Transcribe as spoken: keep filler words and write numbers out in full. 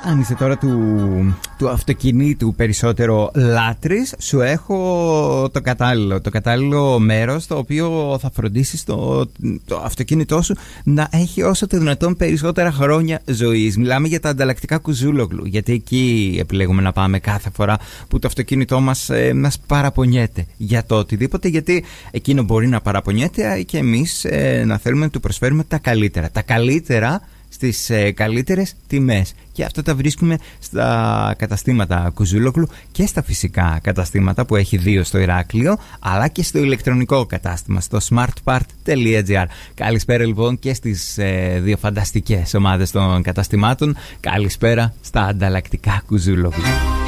Αν είσαι τώρα του, του αυτοκινήτου περισσότερο λάτρης, σου έχω το κατάλληλο, το κατάλληλο μέρος το οποίο θα φροντίσεις το, το αυτοκίνητό σου να έχει όσο το δυνατόν περισσότερα χρόνια ζωής. Μιλάμε για τα ανταλλακτικά Κουζούλογλου, γιατί εκεί επιλέγουμε να πάμε κάθε φορά που το αυτοκίνητό μας, ε, μας παραπονιέται για το οτιδήποτε, γιατί εκείνο μπορεί να παραπονιέται και εμείς ε, να θέλουμε να του προσφέρουμε τα καλύτερα. Τα καλύτερα στις ε, καλύτερες τιμές. Και αυτά τα βρίσκουμε στα καταστήματα Κουζούλογλου και στα φυσικά καταστήματα που έχει δύο στο Ηράκλειο, αλλά και στο ηλεκτρονικό κατάστημα, στο smartpart τελεία gr. Καλησπέρα λοιπόν και στις ε, δύο φανταστικές ομάδες των καταστημάτων. Καλησπέρα στα ανταλλακτικά Κουζούλογλου.